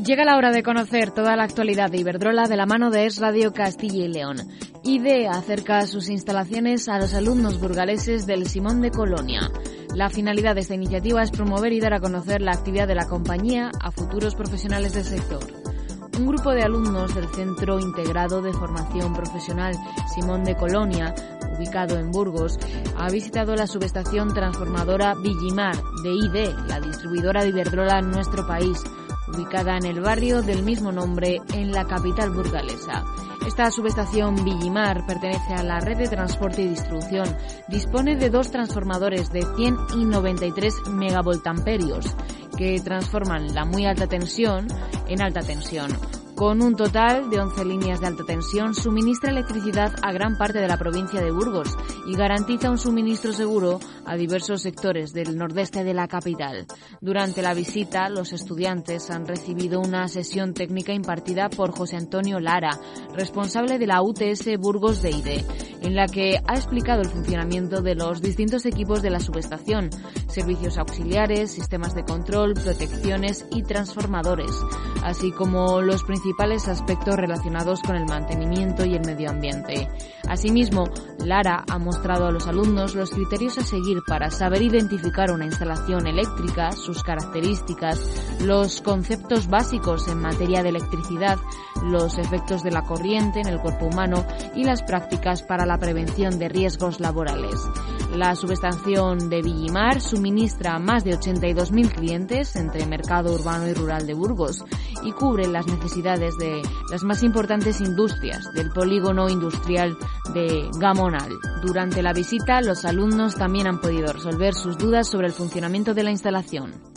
Llega la hora de conocer toda la actualidad de Iberdrola de la mano de Es Radio Castilla y León. IDE acerca sus instalaciones a los alumnos burgaleses del Simón de Colonia. La finalidad de esta iniciativa es promover y dar a conocer la actividad de la compañía a futuros profesionales del sector. Un grupo de alumnos del Centro Integrado de Formación Profesional Simón de Colonia, ubicado en Burgos, ha visitado la subestación transformadora Villimar de IDE, la distribuidora de Iberdrola en nuestro país, ubicada en el barrio del mismo nombre en la capital burgalesa. Esta subestación Villimar pertenece a la red de transporte y distribución. Dispone de 2 transformadores de 100 y 93 megavoltamperios que transforman la muy alta tensión en alta tensión. Con un total de 11 líneas de alta tensión, suministra electricidad a gran parte de la provincia de Burgos y garantiza un suministro seguro a diversos sectores del nordeste de la capital. Durante la visita, los estudiantes han recibido una sesión técnica impartida por José Antonio Lara, responsable de la UTS Burgos de IDE, en la que ha explicado el funcionamiento de los distintos equipos de la subestación, servicios auxiliares, sistemas de control, protecciones y transformadores, así como los principales aspectos relacionados con el mantenimiento y el medio ambiente. Asimismo, Lara ha mostrado a los alumnos los criterios a seguir para saber identificar una instalación eléctrica, sus características, los conceptos básicos en materia de electricidad, los efectos de la corriente en el cuerpo humano y las prácticas para la prevención de riesgos laborales. La subestación de Villimar suministra a más de 82.000 clientes entre mercado urbano y rural de Burgos y cubre las necesidades de las más importantes industrias del polígono industrial de Gamonal. Durante la visita, los alumnos también han podido resolver sus dudas sobre el funcionamiento de la instalación.